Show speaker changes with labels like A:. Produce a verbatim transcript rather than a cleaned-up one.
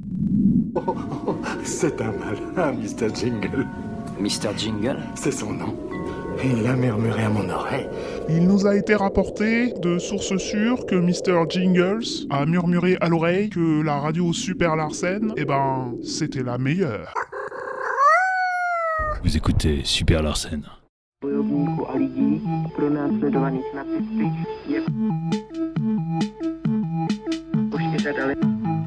A: Oh, oh, oh, c'est un malin, mister Jingle.
B: mister Jingle?
A: C'est son nom. Il l'a murmuré à mon oreille.
C: Il nous a été rapporté de sources sûres que mister Jingles a murmuré à l'oreille que la radio Super Larsen, eh ben, c'était la meilleure.
D: Vous écoutez Super Larsen.
E: Bojovníků a lidí pronásledovaných nacisty je už i řada let.